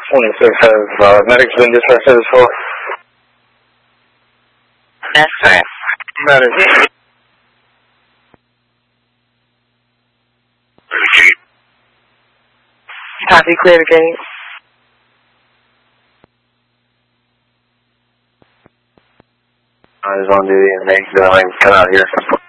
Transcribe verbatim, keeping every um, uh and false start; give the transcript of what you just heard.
twenty-six has uh, medics been dispatched to this floor? That's right. Medics. Copy, clear the gate. I was on duty and they uh, come out here.